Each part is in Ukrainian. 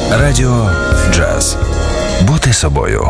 Радіо Джаз. Бути собою.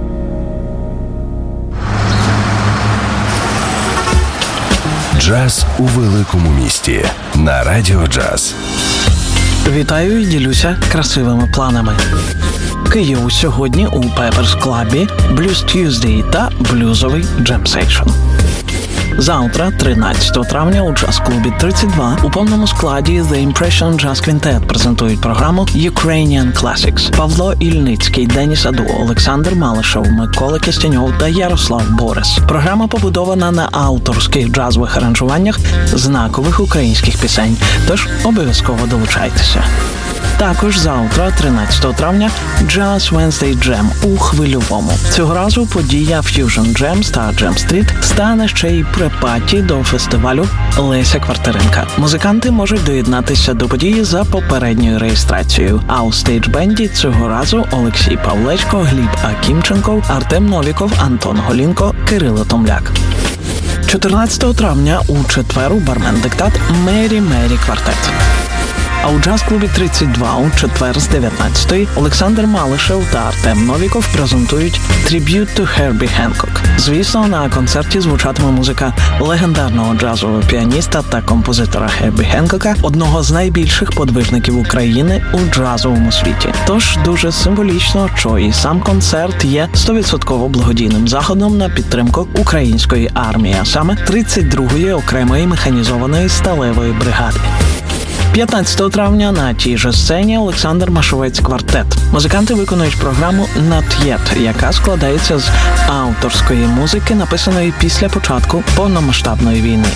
Джаз у великому місті. На Радіо Джаз. Вітаю і ділюся красивими планами. Київ сьогодні у Pepper's Club, Blues Tuesday та блюзовий Jam Session. Завтра, 13 травня, у джаз-клубі 32 у повному складі The Impression Jazz Quintet презентують програму Ukrainian Classics. Павло Ільницький, Деніс Аду, Олександр Малишев, Микола Кістяньов та Ярослав Борис. Програма побудована на авторських джазових аранжуваннях знакових українських пісень, тож обов'язково долучайтеся. Також завтра, 13 травня, Jazz Wednesday Jam у Хвильовому. Цього разу подія Fusion Jams та Jam Street стане ще й припаті до фестивалю Леся Квартиренка. Музиканти можуть доєднатися до події за попередньою реєстрацією. А у стейдж-бенді цього разу Олексій Павлечко, Гліб Акімченков, Артем Новіков, Антон Голінко, Кирило Томляк. 14 травня у четвер у бармен-диктат Мері Квартет. А у джаз-клубі 32 у четвер з 19-ї Олександр Малишев та Артем Новіков презентують «Tribute to Herbie Hancock». Звісно, на концерті звучатиме музика легендарного джазового піаніста та композитора Хербі Хенкока, одного з найбільших подвижників України у джазовому світі. Тож дуже символічно, що і сам концерт є 100% благодійним заходом на підтримку української армії, а саме 32-ї окремої механізованої сталевої бригади. 15 травня на тій же сцені Олександр Машовець Квартет. Музиканти виконують програму «Not Yet», яка складається з авторської музики, написаної після початку повномасштабної війни.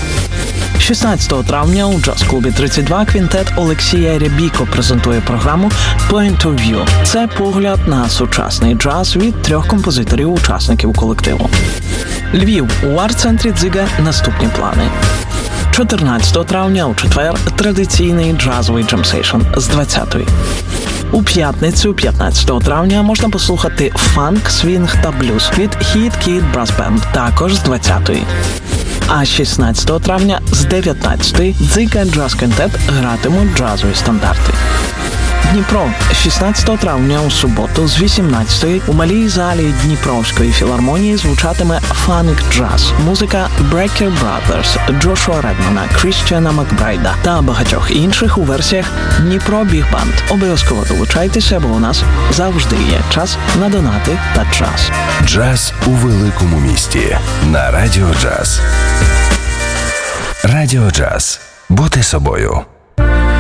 16 травня у джаз-клубі 32 квінтет Олексія Рябіко презентує програму «Point of View». Це погляд на сучасний джаз від 3 композиторів-учасників колективу. Львів. У арт-центрі «Дзига» наступні плани. 14 травня у четвер традиційний джазовий джем-сейшн з 20-ї. У п'ятницю, 15 травня, можна послухати фанк, свінг та блюз від Hit Kid Brass Band, також з 20-ї. А 16 травня з 19-ї Дзига Джаз Квінтет гратимуть джазові стандарти. Дніпро. 16 травня у суботу з 18-ї у малій залі Дніпровської філармонії звучатиме фанк джаз. Музика Brecker Brothers, Джошуа Редмана, Крістіана Макбрайда та багатьох інших у версіях Дніпро Біг Банд. Обов'язково долучайтеся, бо у нас завжди є час на донати та джаз. Джаз у великому місті. На Радіо Джаз. Радіо Джаз. Бути собою.